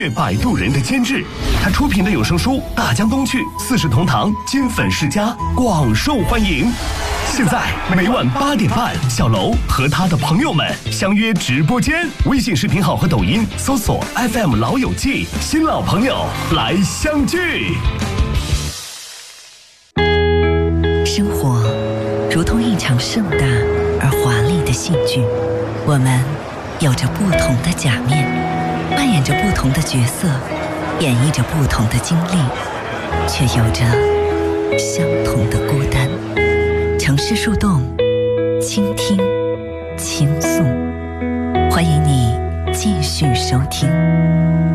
摆渡人的监制，他出品的有声书《大江东去》《四世同堂》《金粉世家》广受欢迎。现在每晚8点半，小楼和他的朋友们相约直播间，微信视频号和抖音搜索 FM 老友记，新老朋友来相聚。 生活如同一场盛大而华丽的戏剧，我们有着不同的假面，扮演着不同的角色，演绎着不同的经历，却有着相同的孤单。城市树洞，倾听，倾诉，欢迎你继续收听。